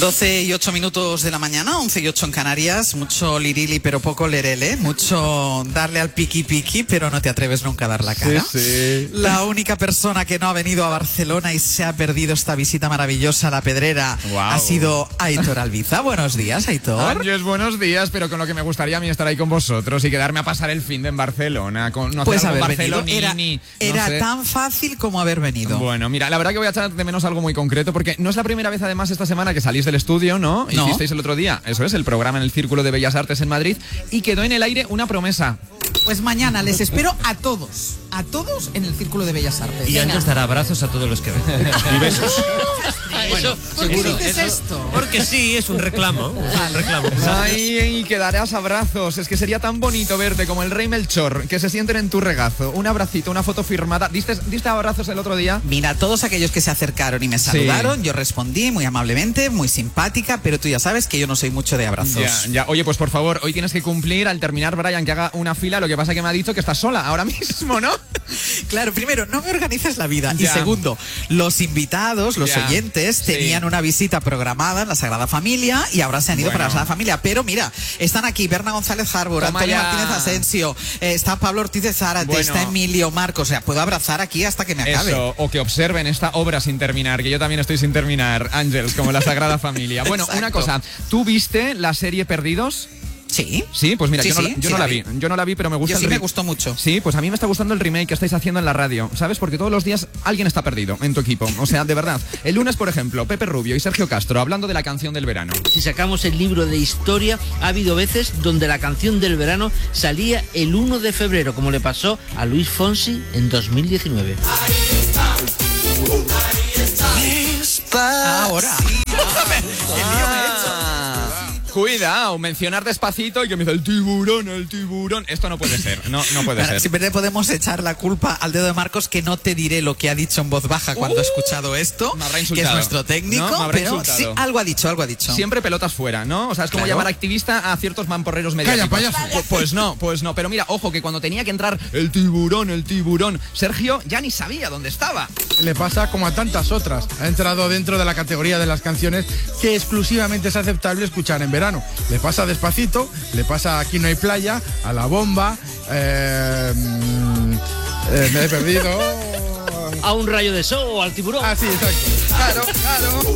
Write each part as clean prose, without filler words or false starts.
12:08 de la mañana, 11:08 en Canarias. Mucho lirili pero poco lerele, mucho darle al piqui piqui pero no te atreves nunca a dar la cara. Sí. La única persona que no ha venido a Barcelona y se ha perdido esta visita maravillosa a La Pedrera ha sido Aitor Albiza. Buenos días, Aitor. Ángeles, buenos días, pero con lo que me gustaría a mí estar ahí con vosotros y quedarme a pasar el fin de en Barcelona. No pues hacer haber algo venido. Era tan fácil como haber venido. Bueno, mira, la verdad que voy a echar de menos algo muy concreto porque no es la primera vez además esta semana que salís del estudio, ¿no? No. Hicisteis el otro día, eso es, el programa en el Círculo de Bellas Artes en Madrid y quedó en el aire una promesa. Pues mañana les espero a todos en el Círculo de Bellas Artes. Y antes dar abrazos a todos los que ven. Y besos. Eso, ¿Por qué seguro. dices esto? Porque sí, es un reclamo. Ay, y que darás abrazos. Es que sería tan bonito verte como el rey Melchor, que se sienten en tu regazo. Un abracito, una foto firmada. ¿Diste abrazos el otro día? Mira, todos aquellos que se acercaron y me saludaron, yo respondí muy amablemente, muy simpática, pero tú ya sabes que yo no soy mucho de abrazos. Ya. Oye, pues por favor, hoy tienes que cumplir al terminar, Brian, que haga una fila. Lo que pasa es que me ha dicho que estás sola ahora mismo, ¿no? Claro, primero, no me organizas la vida. Ya. Y segundo, los invitados, los Ya. oyentes, tenían una visita programada en la Sagrada Familia y ahora se han ido para la Sagrada Familia. Pero mira, están aquí Berna González Harbor, Toma Antonio ya. Martínez Asensio, está Pablo Ortiz de Zárate, Bueno. está Emilio Marcos. O sea, puedo abrazar aquí hasta que me acabe. Eso, o que observen esta obra sin terminar, que yo también estoy sin terminar, Ángels, como la Sagrada Familia. Bueno, Exacto. una cosa, ¿tú viste la serie Perdidos? Sí. Sí, pues mira, Sí, yo no la vi. vi. Yo no la vi, pero me gusta Yo sí el me gustó mucho. Sí, pues a mí me está gustando el remake que estáis haciendo en la radio, ¿sabes? Porque todos los días alguien está perdido en tu equipo. O sea, de verdad. El lunes, por ejemplo, Pepe Rubio y Sergio Castro hablando de la canción del verano. Si sacamos el libro de historia, ha habido veces donde la canción del verano salía el 1 de febrero, como le pasó a Luis Fonsi en 2019. Ahora. Cuidado, mencionar despacito y que me dice el tiburón. Esto no puede ser, no puede ser. Siempre le podemos echar la culpa al dedo de Marcos, que no te diré lo que ha dicho en voz baja cuando ha escuchado esto, me habrá que insultado. es nuestro técnico, ¿No? Me habrá pero insultado. sí, algo ha dicho. Siempre pelotas fuera, ¿no? O sea, es como Claro. llamar activista a ciertos mamporreros mediáticos. payaso. Pues no. Pero mira, ojo, que cuando tenía que entrar el tiburón, Sergio ya ni sabía dónde estaba. Le pasa como a tantas otras. Ha entrado dentro de la categoría de las canciones que exclusivamente es aceptable escuchar en verano. Le pasa Despacito, le pasa Aquí no hay playa, a La Bomba, me he perdido. A un rayo de sol o al tiburón. Ah, sí, exacto. Claro.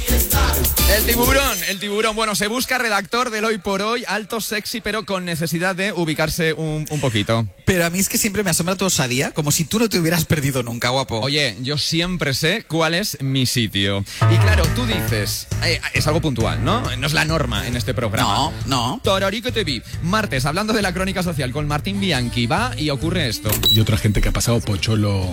El tiburón. Bueno, se busca redactor del Hoy por Hoy, alto, sexy, pero con necesidad de ubicarse un poquito. Pero a mí es que siempre me asombra tu osadía, como si tú no te hubieras perdido nunca, guapo. Oye, yo siempre sé cuál es mi sitio. Y claro, tú dices, es algo puntual, ¿no? No es la norma en este programa. No. Torarí que te vi. Martes, hablando de la crónica social con Martín Bianchi, va y ocurre esto. Y otra gente que ha pasado Pocholo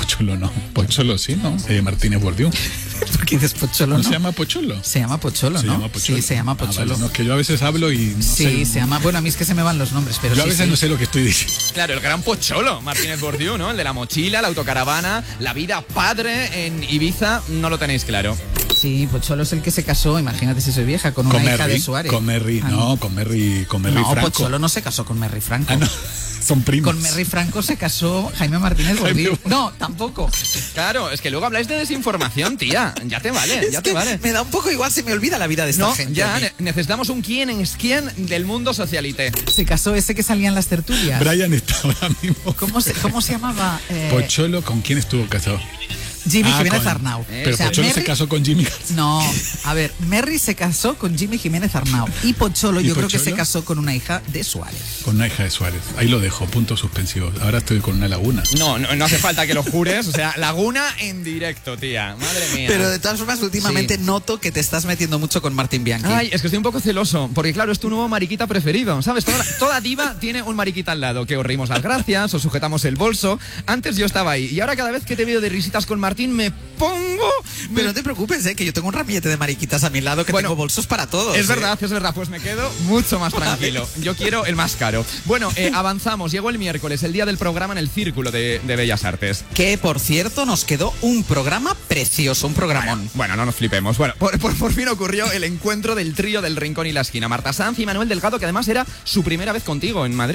sí, ¿no? Martínez Bordiú. ¿Por qué dices Pocholo, ¿No no? se llama Pocholo? Se llama Pocholo, Se ¿no? llama Pocholo. Sí, se llama Ah, Pocholo. vale, no, que yo a veces hablo y no sé. Sí, se llama... Bueno, a mí es que se me van los nombres, pero Yo a sí, veces sí. no sé lo que estoy diciendo. Claro, el gran Pocholo, Martínez Bordiú, ¿no? El de la mochila, la autocaravana, la vida padre en Ibiza, no lo tenéis claro. Sí, Pocholo es el que se casó, imagínate si soy vieja, con una hija de Suárez. Con Merry No, Franco. Pocholo no se casó con Merry Franco. Ah, no, son primos. Con Merry Franco se casó Jaime Martínez Bordiú. No, tampoco. Claro, es que luego habláis de desinformación, tía. Ya te vale, ya Es te que vale. me da un poco igual, se me olvida la vida de esta No, gente. ya a mí. necesitamos un quién es quién del mundo socialité. Se casó ese que salía en las tertulias. Brian está ahora mismo. ¿Cómo se llamaba? Pocholo, ¿con quién estuvo casado? Jimmy Jiménez con- Arnau. Pero O sea, Pocholo se Merry- casó con Jimmy García. No, a ver, Merry se casó con Jimmy Jiménez Arnau y Pocholo ¿Y yo creo que se Pocholo? casó con una hija de Suárez. Con una hija de Suárez. Ahí lo dejo, puntos suspensivos. Ahora estoy con una laguna. No hace falta que lo jures. O sea, Laguna en directo, tía. Madre mía. Pero de todas formas, últimamente noto que te estás metiendo mucho con Martín Bianchi. Ay, es que estoy un poco celoso, porque claro, es tu nuevo mariquita preferido, ¿sabes? Toda diva tiene un mariquita al lado, que os reímos las gracias, os sujetamos el bolso. Antes yo estaba ahí, y ahora cada vez que te veo de risitas con Martín me pongo... Pero no te preocupes, que yo tengo un ramillete de mariquitas a mi lado, que Bueno, tengo bolsos para todos. Es verdad, pues me quedo mucho más tranquilo. Yo quiero el más caro. Bueno, avanzamos, llegó el miércoles, el día del programa en el Círculo de Bellas Artes. Que, por cierto, nos quedó un programa precioso, un programón. Bueno, no nos flipemos. Bueno, por fin ocurrió el encuentro del trío del Rincón y la Esquina. Marta Sanz y Manuel Delgado, que además era su primera vez contigo en Madrid.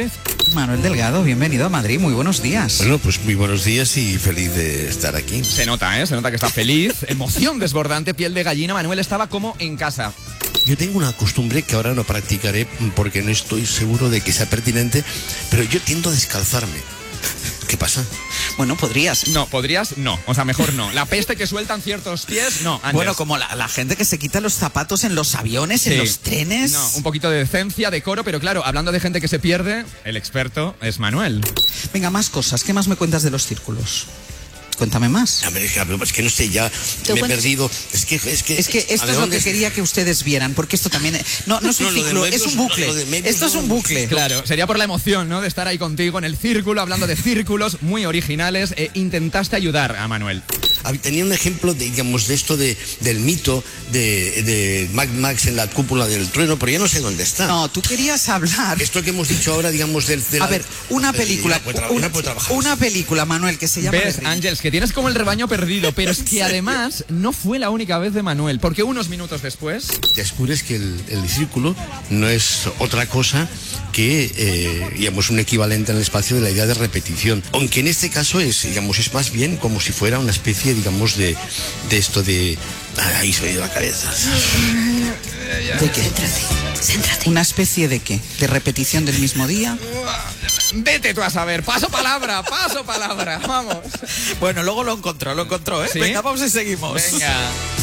Manuel Delgado, bienvenido a Madrid, muy buenos días. Bueno, pues muy buenos días y feliz de estar aquí. Se nota que está feliz. Emoción desbordante, piel de gallina. Manuel estaba como en casa. Yo tengo una costumbre que ahora no practicaré porque no estoy seguro de que sea pertinente, pero yo tiendo a descalzarme. ¿Qué pasa? Bueno, podrías. No, podrías, no. O sea, mejor no. La peste que sueltan ciertos pies, no. Ángel. Bueno, como la gente que se quita los zapatos en los aviones, en los trenes. No, un poquito de decencia, decoro, pero claro, hablando de gente que se pierde, el experto es Manuel. Venga, más cosas. ¿Qué más me cuentas de los círculos? Cuéntame más. Es que no sé, ya me he perdido. Es que esto es lo que quería que ustedes vieran, porque esto también no es un ciclo, es un bucle. Esto es un bucle. Claro, sería por la emoción, ¿no? De estar ahí contigo en el círculo, hablando de círculos muy originales. Intentaste ayudar a Manuel. Tenía un ejemplo de esto del mito de Mad Max en la cúpula del trueno, pero ya no sé dónde está. No, tú querías hablar. Esto que hemos dicho ahora, digamos, A ver, una película. Una película, Manuel, que se llama. ¿Ves, Ángels, que tienes como el rebaño perdido? Pero es que además no fue la única vez de Manuel, porque unos minutos después descubres que el círculo no es otra cosa que, digamos, un equivalente en el espacio de la idea de repetición. Aunque en este caso es más bien como si fuera una especie, digamos, de esto de... Ahí se me ha ido la cabeza. ¿De qué? Céntrate. ¿Una especie de qué? ¿De repetición del mismo día? Vete tú a saber. Paso palabra. Vamos. Bueno, luego lo encontró, ¿eh? ¿Sí? Venga, vamos y seguimos. Venga.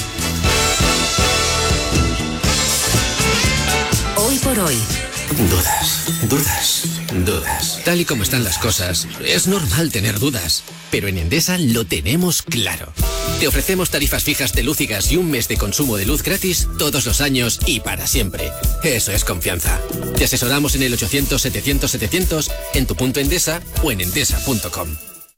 Hoy por hoy. Dudas. Tal y como están las cosas, es normal tener dudas. Pero en Endesa lo tenemos claro. Te ofrecemos tarifas fijas de luz y gas y un mes de consumo de luz gratis todos los años y para siempre. Eso es confianza. Te asesoramos en el 800-700-700, en tu punto Endesa o en endesa.com.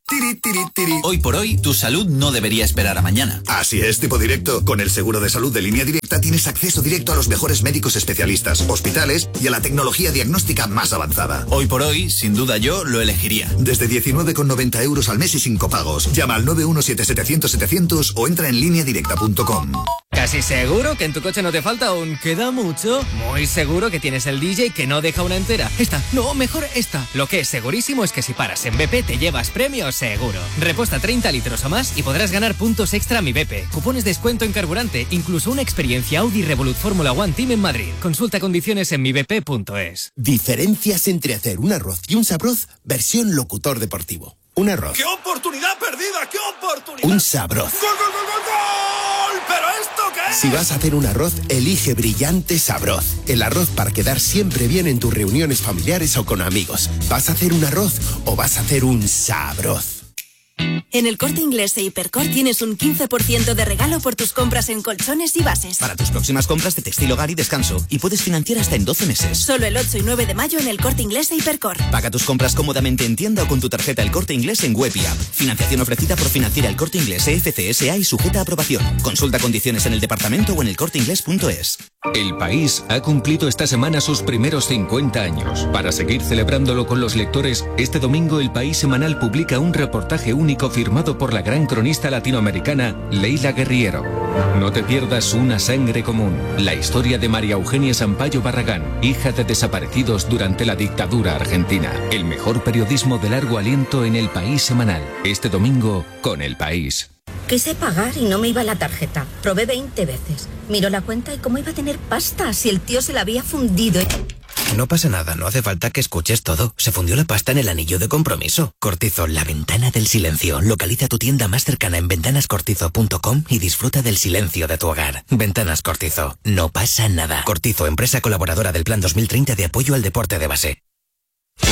Hoy por hoy, tu salud no debería esperar a mañana. Así es, tipo directo. Con el seguro de salud de Línea Directa tienes acceso directo a los mejores médicos especialistas, hospitales y a la tecnología diagnóstica más avanzada. Hoy por hoy, sin duda yo lo elegiría. Desde 19,90 euros al mes y sin copagos. Llama al 917-700-700 o entra en lineadirecta.com. ¿Casi seguro que en tu coche no te falta un queda mucho? Muy seguro que tienes el DJ que no deja una entera. Esta, no, mejor esta. Lo que es segurísimo es que si paras en BP te llevas premios seguro. Repuesta 30 litros o más y podrás ganar puntos extra a Mi BP, cupones de descuento en carburante, incluso una experiencia Audi Revolut Fórmula One Team en Madrid. Consulta condiciones en mibp.es. Diferencias entre hacer un arroz y un sabroz, versión locutor deportivo. Un arroz. ¡Qué oportunidad perdida! ¡Qué oportunidad! Un sabroz. ¡Gol, gol, gol, gol, gol! ¿Pero esto qué es? Si vas a hacer un arroz, elige Brillante Sabroz. El arroz para quedar siempre bien en tus reuniones familiares o con amigos. ¿Vas a hacer un arroz o vas a hacer un sabroz? En el Corte Inglés e Hipercor tienes un 15% de regalo por tus compras en colchones y bases. Para tus próximas compras de textil, hogar y descanso. Y puedes financiar hasta en 12 meses. Solo el 8 y 9 de mayo en el Corte Inglés e Hipercor. Paga tus compras cómodamente en tienda o con tu tarjeta El Corte Inglés en web y app. Financiación ofrecida por Financiera El Corte Inglés FCSA y sujeta a aprobación. Consulta condiciones en el departamento o en elcorteinglés.es. El País ha cumplido esta semana sus primeros 50 años. Para seguir celebrándolo con los lectores, este domingo El País Semanal publica un reportaje único firmado por la gran cronista latinoamericana Leila Guerriero. No te pierdas Una sangre común, la historia de María Eugenia Sampaio Barragán, hija de desaparecidos durante la dictadura argentina. El mejor periodismo de largo aliento en El País Semanal. Este domingo con El País. Quise pagar y no me iba la tarjeta. Probé 20 veces. Miró la cuenta y cómo iba a tener pasta si el tío se la había fundido. No pasa nada, no hace falta que escuches todo. Se fundió la pasta en el anillo de compromiso. Cortizo, la ventana del silencio. Localiza tu tienda más cercana en ventanascortizo.com y disfruta del silencio de tu hogar. Ventanas Cortizo, no pasa nada. Cortizo, empresa colaboradora del Plan 2030 de apoyo al deporte de base.